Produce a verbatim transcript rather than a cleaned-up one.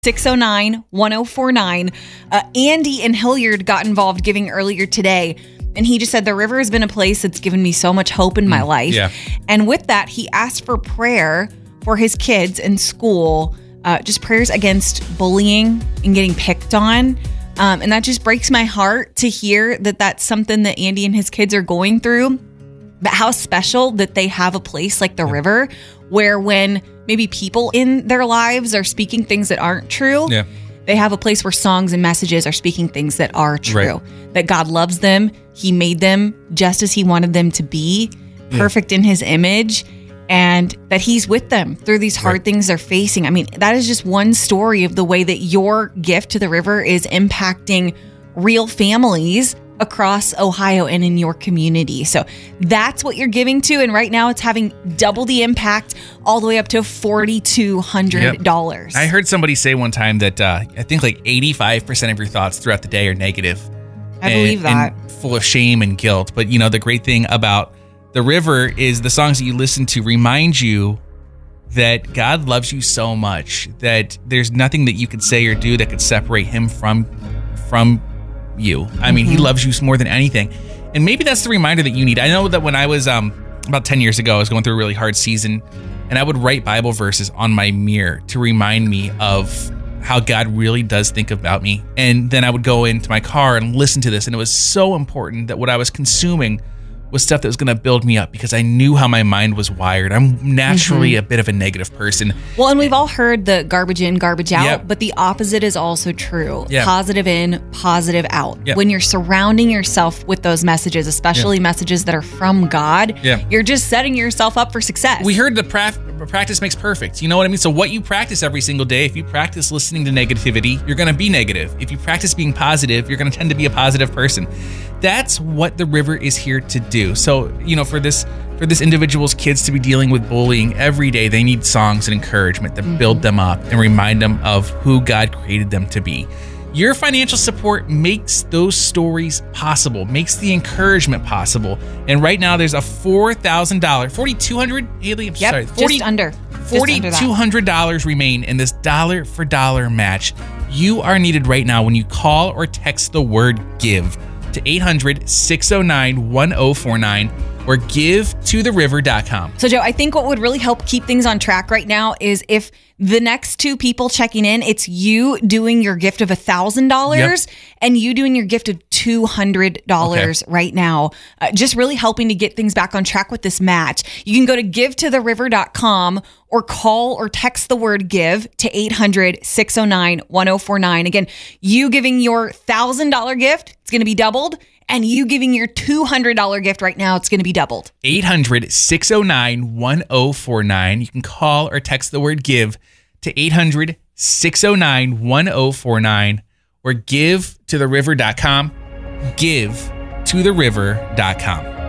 six oh nine, one oh four nine. Uh, Andy in Hilliard got involved giving earlier today. And he just said, the river has been a place that's given me so much hope in my mm, life. Yeah. And with that, he asked for prayer for his kids in school, uh, just prayers against bullying and getting picked on. Um, and that just breaks my heart to hear that that's something that Andy and his kids are going through. But how special that they have a place like the yeah. river where when maybe people in their lives are speaking things that aren't true, yeah. they have a place where songs and messages are speaking things that are true. Right. That God loves them. He made them just as he wanted them to be, yeah. perfect in his image, and that he's with them through these hard right. things they're facing. I mean, that is just one story of the way that your gift to the river is impacting real families across Ohio and in your community. So that's what you're giving to. And right now it's having double the impact, all the way up to four thousand two hundred dollars. Yep. I heard somebody say one time that uh, I think like eighty-five percent of your thoughts throughout the day are negative. I and, believe that. And full of shame and guilt. But you know, the great thing about the river is the songs that you listen to remind you that God loves you so much that there's nothing that you could say or do that could separate him from from you. I mean, mm-hmm. he loves you more than anything. And maybe that's the reminder that you need. I know that when I was um about ten years ago, I was going through a really hard season, and I would write Bible verses on my mirror to remind me of how God really does think about me. And then I would go into my car and listen to this, and it was so important that what I was consuming was stuff that was going to build me up, because I knew how my mind was wired. I'm naturally mm-hmm. a bit of a negative person. Well, and we've all heard the garbage in, garbage out, yep. but the opposite is also true. Yep. Positive in, positive out. Yep. When you're surrounding yourself with those messages, especially yep. messages that are from God, yep. you're just setting yourself up for success. We heard the pra- practice makes perfect. You know what I mean? So what you practice every single day, if you practice listening to negativity, you're going to be negative. If you practice being positive, you're going to tend to be a positive person. That's what the river is here to do. So, you know, for this for this individual's kids to be dealing with bullying every day, they need songs and encouragement that mm-hmm. build them up and remind them of who God created them to be. Your financial support makes those stories possible, makes the encouragement possible. And right now there's a four thousand dollars, four thousand two hundred dollars, Haley, I'm yep, sorry, forty, just under. four thousand two hundred dollars remain in this dollar for dollar match. You are needed right now when you call or text the word GIVE to eight hundred, six oh nine, one oh four nine or give to the river dot com. So, Joe, I think what would really help keep things on track right now is if the next two people checking in, it's you doing your gift of one thousand dollars yep. and you doing your gift of two hundred dollars okay. right now. Uh, just really helping to get things back on track with this match. You can go to give to the river dot com or call or text the word GIVE to eight hundred, six oh nine, one oh four nine. Again, you giving your one thousand dollars gift, it's going to be doubled. And you giving your two hundred dollars gift right now, it's going to be doubled. eight hundred, six oh nine, one oh four nine. You can call or text the word GIVE to eight hundred, six oh nine, one oh four nine or give to the river dot com. give to the river dot com.